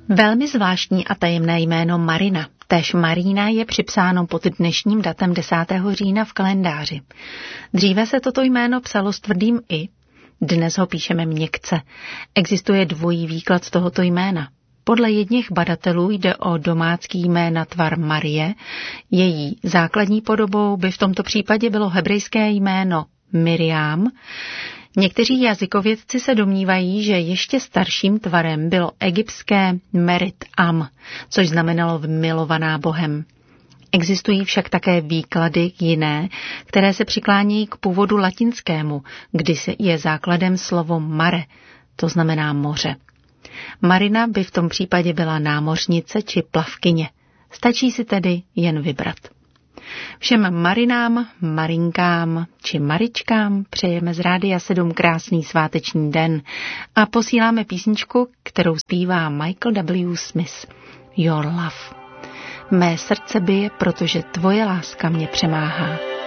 Velmi zvláštní a tajemné jméno Marina, též Marína, je připsáno pod dnešním datem 10. října v kalendáři. Dříve se toto jméno psalo s tvrdým i, dnes ho píšeme měkce. Existuje dvojí výklad tohoto jména. Podle jedněch badatelů jde o domácký jména tvar Marie, její základní podobou by v tomto případě bylo hebrejské jméno Miriam. Někteří jazykovědci se domnívají, že ještě starším tvarem bylo egyptské Merit Am, což znamenalo milovaná Bohem. Existují však také výklady jiné, které se přiklánějí k původu latinskému, kdy je základem slovo mare, to znamená moře. Marina by v tom případě byla námořnice či plavkyně. Stačí si tedy jen vybrat. Všem Marinám, Marinkám či Maričkám přejeme z Rádia 7 krásný sváteční den a posíláme písničku, kterou zpívá Michael W. Smith. Your Love. Mé srdce bije, protože tvoje láska mě přemáhá.